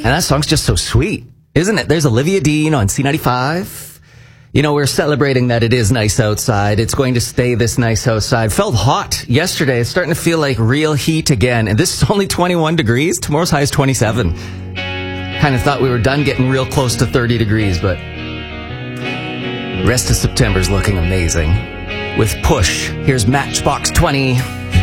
And that song's just so sweet, isn't it? There's Olivia Dean on C95. You know, we're celebrating that it is nice outside. It's going to stay this nice outside. Felt hot yesterday. It's starting to feel like real heat again. And this is only 21 degrees. Tomorrow's high is 27. Kind of thought we were done getting real close to 30 degrees, but the rest of September's looking amazing. With Push, here's Matchbox 20.